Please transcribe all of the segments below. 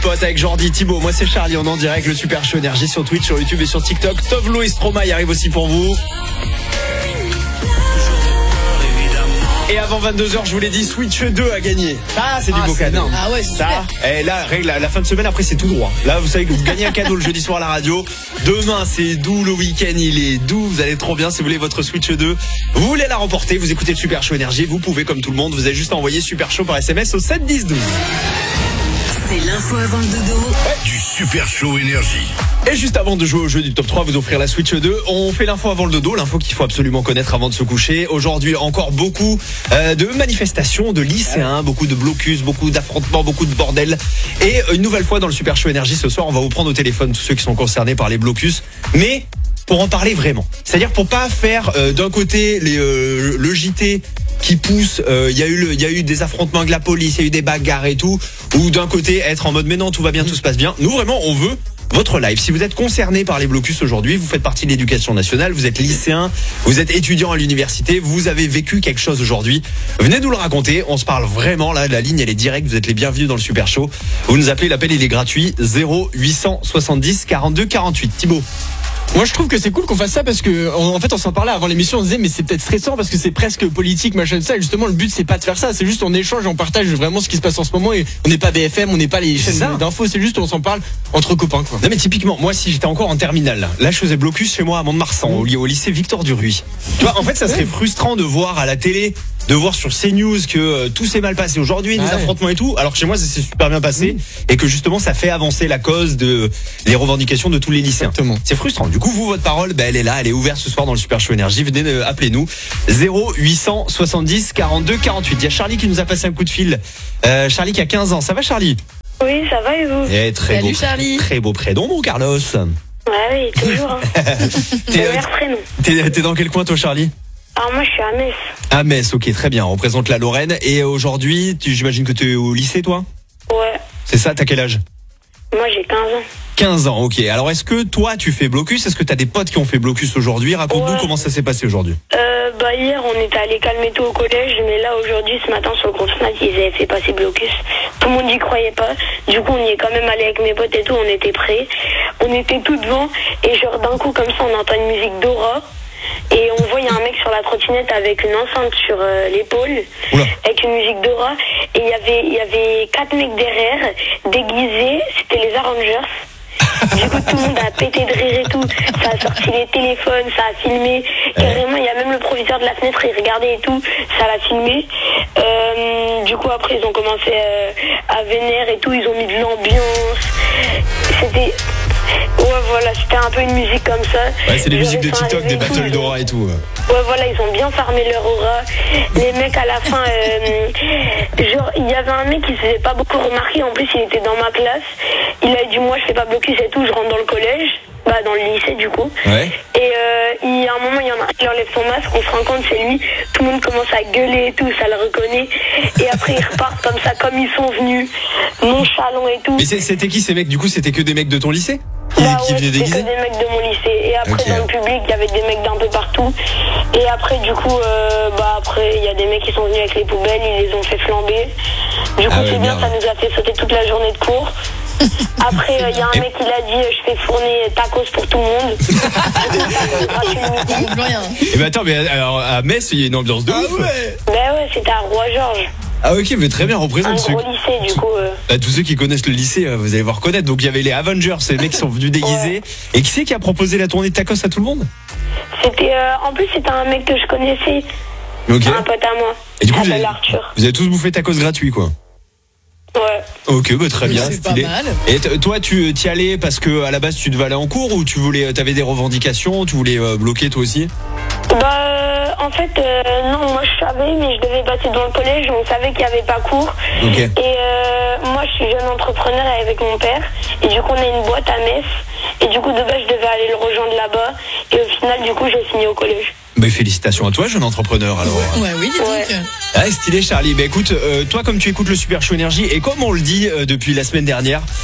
Pote avec Jordi, Thibaut, moi c'est Charlie, on est en direct, le Super Show Énergie sur Twitch, sur YouTube et sur TikTok. Tovlo et Stromae arrive aussi pour vous. Et avant 22h, je vous l'ai dit, Switch 2 a gagné. Ah, c'est du beau cadeau. Ah ouais, c'est super. Et là, la fin de semaine, après, c'est tout droit. Là, vous savez que vous gagnez un cadeau le jeudi soir à la radio. Demain, c'est doux, le week-end, il est doux. Vous allez trop bien si vous voulez votre Switch 2. Vous voulez la remporter, vous écoutez le Super Show Énergie. Vous pouvez, comme tout le monde, vous avez juste envoyé Super Show par SMS au 7 10 12. C'est l'info avant le dodo. Du Super Show Énergie. Et juste avant de jouer au jeu du top 3, vous offrir la Switch 2, on fait l'info avant le dodo, l'info qu'il faut absolument connaître avant de se coucher. Aujourd'hui, encore beaucoup de manifestations de lycéens, beaucoup de blocus, beaucoup d'affrontements, beaucoup de bordel. Et une nouvelle fois dans le Super Show Énergie ce soir, on va vous prendre au téléphone tous ceux qui sont concernés par les blocus. Mais pour en parler vraiment. C'est-à-dire pour pas faire d'un côté le JT qui pousse, il y a eu des affrontements avec la police, il y a eu des bagarres et tout, ou d'un côté être en mode mais non, tout va bien, tout se passe bien. Nous vraiment, on veut votre live. Si vous êtes concerné par les blocus aujourd'hui, vous faites partie de l'éducation nationale, vous êtes lycéen, vous êtes étudiant à l'université, vous avez vécu quelque chose aujourd'hui, venez nous le raconter, on se parle vraiment là, la ligne elle est directe, vous êtes les bienvenus dans le Super Show. Vous nous appelez, l'appel il est gratuit, 0870 42 48. Thibaut. Moi je trouve que c'est cool qu'on fasse ça parce que en fait on s'en parlait avant l'émission, on disait mais c'est peut-être stressant parce que c'est presque politique machin de ça, et justement le but c'est pas de faire ça, c'est juste on échange et on partage vraiment ce qui se passe en ce moment, et on n'est pas BFM, on n'est pas les chaînes d'infos, c'est juste on s'en parle entre copains quoi. Non mais typiquement moi si j'étais encore en terminale, là je faisais blocus chez moi à Mont-de-Marsan au lycée Victor Duruy. Tu vois en fait ça serait frustrant de voir à la télé, de voir sur CNews que tout s'est mal passé aujourd'hui, des affrontements et tout, alors que chez moi ça s'est super bien passé et que justement ça fait avancer la cause de les revendications de tous les lycéens. Exactement. C'est frustrant. Du coup vous votre parole elle est là, elle est ouverte ce soir dans le Super Show Énergie. Venez appelez-nous 0870 42 48. Il y a Charlie qui nous a passé un coup de fil. Charlie qui a 15 ans. Ça va Charlie? Oui, ça va et vous? Salut beau, Charlie. Très beau prénom mon Carlos. Ouais, oui, toujours. C'est le meilleur prénom. T'es dans quel coin toi Charlie? Alors moi je suis à Metz. À Metz, ok, très bien. On représente la Lorraine. Et aujourd'hui, j'imagine que tu es au lycée toi? Ouais. C'est ça, t'as quel âge? Moi j'ai 15 ans. 15 ans, ok. Alors est-ce que toi tu fais blocus? Est-ce que t'as des potes qui ont fait blocus aujourd'hui? Raconte-nous comment ça s'est passé aujourd'hui. Hier on était allé calmer tout au collège, mais là aujourd'hui ce matin sur le groupe Snap ils avaient fait passer blocus. Tout le monde n'y croyait pas. Du coup on y est quand même allé avec mes potes et tout, on était prêts. On était tout devant et genre d'un coup comme ça on entend une musique d'aura. Et on voit il y a un mec sur la trottinette avec une enceinte sur l'épaule, avec une musique d'aura. Et il y avait 4 mecs derrière, déguisés, c'était les Avengers. Du coup tout le monde a pété de rire et tout. Ça a sorti les téléphones, ça a filmé. Carrément il y a même le proviseur de la fenêtre, il regardait et tout, ça l'a filmé. Du coup après ils ont commencé à vénère et tout, ils ont mis de l'ambiance. C'était... Ouais voilà, c'était un peu une musique comme ça. Ouais, c'est des musiques de TikTok, des battles d'aura et tout. Ouais voilà, ils ont bien farmé leur aura. Les mecs à la fin, genre il y avait un mec qui se faisait pas beaucoup remarquer, en plus il était dans ma classe. Il a dit moi je fais pas blocus et tout, je rentre dans le collège, dans le lycée du coup. Ouais. Et il y a un moment il y en a un qui enlève son masque, on se rend compte c'est lui, tout le monde commence à gueuler et tout, ça le reconnaît. Et après ils repartent comme ça, comme ils sont venus, nonchalants et tout. Mais c'était qui ces mecs? Du coup c'était que des mecs de ton lycée qui venaient déguisés? C'était que des mecs de mon lycée. Et après dans le public il y avait des mecs d'un peu partout. Et après du coup après il y a des mecs qui sont venus avec les poubelles, ils les ont fait flamber. Du coup c'est bien, ça nous a fait sauter toute la journée de cours. Après il y a un mec qui l'a dit je fais fourner tacos pour tout le monde. Et ben attends, mais alors à Metz il y a une ambiance de ouf. Ouais, c'était à Roi-Georges. Ah ok, mais très bien, représente un gros lycée du coup. Tous ceux qui connaissent le lycée, vous allez vous reconnaître. Donc il y avait les Avengers, ces mecs qui sont venus déguisés. Et qui c'est qui a proposé la tournée de tacos à tout le monde? C'était en plus c'était un mec que je connaissais. Okay. Un pote à moi. Et du coup vous avez tous bouffé tacos gratuits quoi? Ouais. Ok, très bien. C'est pas mal. Et toi, tu t'y allais parce que à la base tu devais aller en cours, ou t'avais des revendications, tu voulais bloquer toi aussi? En fait, non, moi je savais, mais je devais passer dans le collège, on savait qu'il n'y avait pas cours. Okay. Et moi je suis jeune entrepreneur avec mon père, et du coup on a une boîte à Metz, et du coup de base je devais aller le rejoindre là-bas, et au final du coup j'ai signé au collège. Mais félicitations à toi, jeune entrepreneur alors. Ouais, oui, dis donc. Ah, stylé Charlie. Bah écoute, toi comme tu écoutes le Super Show Énergie, et comme on le dit depuis la semaine dernière,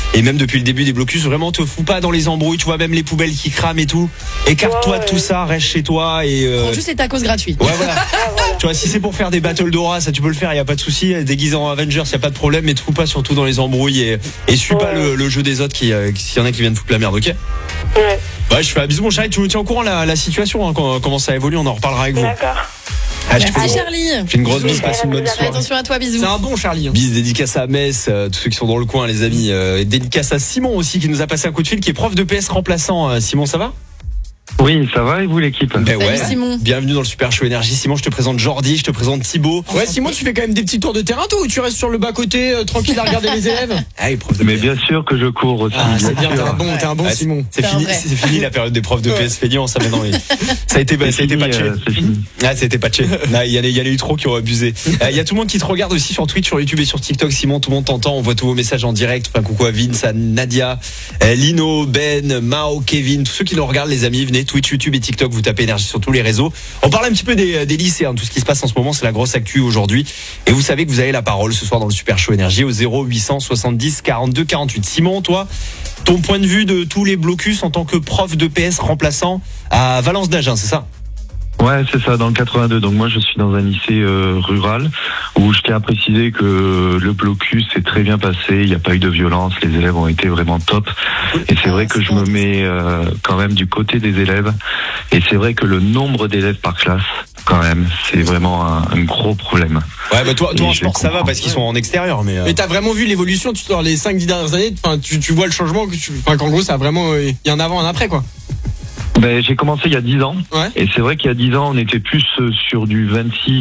Et même depuis le début des blocus, vraiment te fous pas dans les embrouilles, tu vois, même les poubelles qui crament et tout. Écarte-toi de tout ça, reste chez toi et Prends juste les tacos gratuits. ouais, voilà. Tu vois, si c'est pour faire des battles d'aura, ça tu peux le faire, y a pas de souci. Déguisé en Avengers, y a pas de problème, mais te fous pas surtout dans les embrouilles et suis pas le jeu des autres s'il y en a qui viennent foutre la merde, ok? Ouais. Ouais, je fais un bisou mon chéri, tu me tiens au courant la situation, hein, comment ça évolue, on en reparlera avec vous. D'accord. Ah, je te Merci fais Charlie. une grosse bise, passe une bonne Fais Fais soirée. attention à toi, bisous. C'est un bon Charlie. Bise dédicace à Metz, tous ceux qui sont dans le coin, les amis. Et dédicace à Simon aussi qui nous a passé un coup de fil, qui est prof de PS remplaçant. Simon, ça va? Oui, ça va et vous l'équipe? Ben Salut Simon. Bienvenue dans le Super Show Énergie. Simon, je te présente Jordi, je te présente Thibaut. Ouais, Simon, tu fais quand même des petits tours de terrain, toi, ou tu restes sur le bas-côté, tranquille à regarder les élèves? Ah, prof de Mais PS. bien sûr que je cours aussi. Ah, c'est bien, sûr. t'es un bon Ouais, Simon. C'est C'est fini, un vrai. c'est fini la période des profs de PS feignants, ça maintenant. Ça a été fini, patché. c'est fini. Ah, c'était patché. Il y en a eu trop qui ont abusé. Il y a tout le monde qui te regarde aussi sur Twitch, sur YouTube et sur TikTok. Simon, tout le monde t'entend. On voit tous vos messages en direct. Enfin, coucou à Vince, à Nadia, Lino, Ben, Mao, Kevin, tous ceux qui nous regardent, les amis, venez Twitch, YouTube et TikTok. Vous tapez Énergie sur tous les réseaux. On parle un petit peu des lycéens, tout ce qui se passe en ce moment. C'est la grosse actu aujourd'hui. Et vous savez que vous avez la parole ce soir dans le Super Show Énergie au 0870 42 48. Simon, toi, ton point de vue de tous les blocus en tant que prof de PS remplaçant à Valence d'Agen, c'est ça? Ouais, c'est ça, dans le 82. Donc moi, je suis dans un lycée rural où je tiens à préciser que le blocus s'est très bien passé. Il n'y a pas eu de violence. Les élèves ont été vraiment top. Et c'est vrai que je me mets quand même du côté des élèves. Et c'est vrai que le nombre d'élèves par classe, quand même, c'est vraiment un gros problème. Ouais, bah toi Et en je sport ça va comprends. parce qu'ils sont en extérieur, mais. Mais t'as vraiment vu l'évolution, dans les 5-10 dernières années, enfin, tu vois le changement qu'en gros, ça a vraiment, il y a un avant, un après, quoi. Ben, j'ai commencé il y a 10 ans. Ouais. Et c'est vrai qu'il y a 10 ans, on était plus sur du 26,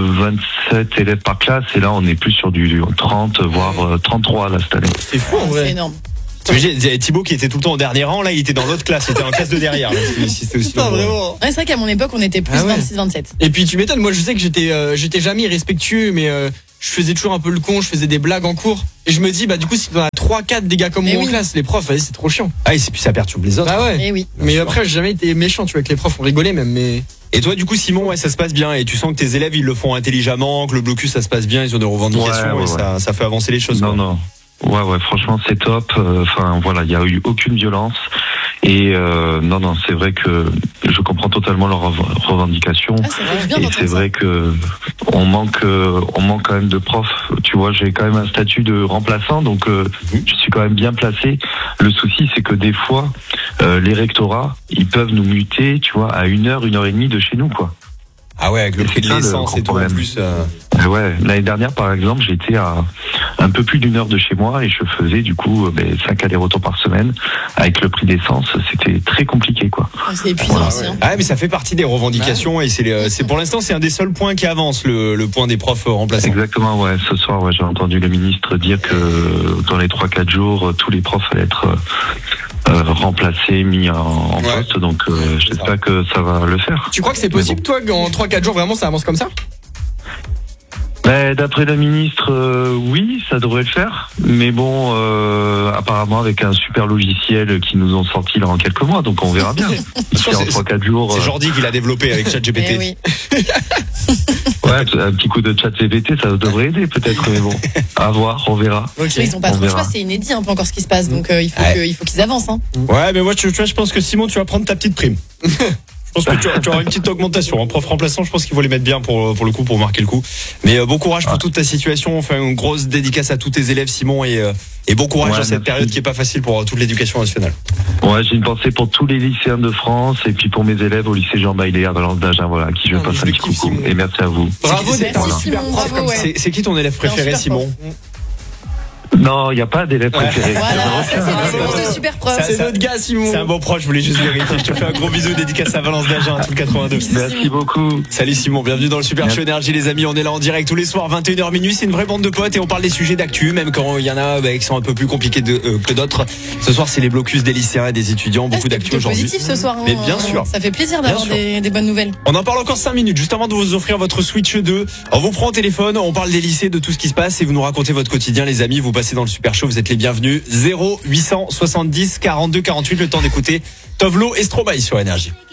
27 élèves par classe. Et là, on est plus sur du 30, voire 33 là, cette année. C'est fou, en C'est vrai. énorme. Thibaut qui était tout le temps en dernier rang, là il était dans l'autre classe, il était en classe de derrière. Là, si c'était aussi Putain, nombreux. vraiment. Ouais, c'est vrai qu'à mon époque, on était plus Ah ouais. 26-27. Et puis tu m'étonnes, moi je sais que j'étais jamais irrespectueux, mais je faisais toujours un peu le con, je faisais des blagues en cours. Et je me dis, bah du coup, si t'en as 3-4 des gars comme Mais moi oui. en classe, les profs, vas-y, c'est trop chiant. Ah, et puis ça perturbe les autres. Bah ouais. Eh oui. Mais sûr. après, j'ai jamais été méchant, tu vois, avec les profs, on rigolait même, mais. Et toi, du coup, Simon, ouais, ça se passe bien. Et tu sens que tes élèves, ils le font intelligemment, que le blocus, ça se passe bien, ils ont des revendications Ouais, et ça fait avancer les choses. Non, quoi. non. Ouais, franchement, c'est top. Enfin, voilà, il y a eu aucune violence. Et non, c'est vrai que je comprends totalement leurs revendications. Ah, ça fait du bien Et d'entendre c'est ça. vrai que on manque quand même de profs. Tu vois, j'ai quand même un statut de remplaçant, donc je suis quand même bien placé. Le souci, c'est que des fois, les rectorats, ils peuvent nous muter, tu vois, à 1h et demie de chez nous, quoi. Ah ouais, avec le Et prix de c'est ça, le l'essence et tout en problème. plus. Ouais, l'année dernière, par exemple, j'étais à un peu plus d'1 heure de chez moi et je faisais du coup 5 allers-retours par semaine. Avec le prix d'essence, c'était très compliqué, quoi. Ah, c'est épuisant aussi. Hein. Ah mais ça fait partie des revendications et c'est pour l'instant c'est un des seuls points qui avance le point des profs remplaçants. Exactement, ouais. Ce soir, ouais, j'ai entendu le ministre dire que dans les 3-4 jours, tous les profs allaient être remplacés, mis en Ouais. poste. Donc, ça. j'espère que ça va le faire. Tu crois que c'est possible, toi, qu'en 3-4 jours, vraiment, ça avance comme ça? D'après le ministre, oui, ça devrait le faire. Mais bon, apparemment avec un super logiciel qu'ils nous ont sorti là en quelques mois, donc on verra bien. Si en 3-4 jours. C'est Jordi qui l'a développé avec ChatGPT. Eh oui. Ouais, un petit coup de chat GPT, ça devrait aider peut-être, mais bon, à voir, on verra. Ils ont pas On trop le verra. choix, c'est inédit un peu encore ce qui se passe, donc il faut qu'ils avancent. Hein. Ouais, mais moi, tu vois, je pense que Simon, tu vas prendre ta petite prime. Je pense que tu auras une petite augmentation. En prof remplaçant, je pense qu'il faut les mettre bien pour le coup, pour marquer le coup. Mais bon courage pour toute ta situation. On fait une grosse dédicace à tous tes élèves, Simon, et bon courage Ouais, dans cette merci. période qui est pas facile pour toute l'éducation nationale. Ouais, j'ai une pensée pour tous les lycéens de France et puis pour mes élèves au lycée Jean Baillet à Valence d'Agen, voilà, à qui je Ah, passe je un le petit kiffe, coucou. Simon. Et merci à vous. Bravo C'est- d'être un Merci, super Simon, prof bravo, comme ça. ouais. C'est qui ton élève C'est un préféré, super Simon? Non, il n'y a pas d'élève préféré. Voilà, ça c'est une réponse de super prof. C'est notre gars, Simon. C'est un bon proche, je voulais juste vérifier. Je te fais un gros bisou, dédicace à Valence d'Agen, tout le 82. Merci beaucoup. Salut Simon, bienvenue dans le Super Merci. Show Énergie les amis, on est là en direct tous les soirs 21h minuit, c'est une vraie bande de potes et on parle des sujets d'actu, même quand il y en a qui sont un peu plus compliqués que d'autres. Ce soir c'est les blocus des lycéens et des étudiants, beaucoup C'était d'actu plutôt aujourd'hui. positif ce soir. Hein. Mais bien sûr. Ça fait plaisir d'avoir Bien sûr. des bonnes nouvelles. On en parle encore 5 minutes, juste avant de vous offrir votre Switch 2. On vous prend au téléphone, on parle des lycées, de tout ce qui se passe et vous nous racontez votre quotidien les amis, vous passez dans le Super Show, vous êtes les bienvenus. 0870 42 48, le temps d'écouter Tovlo et Stromae sur Énergie.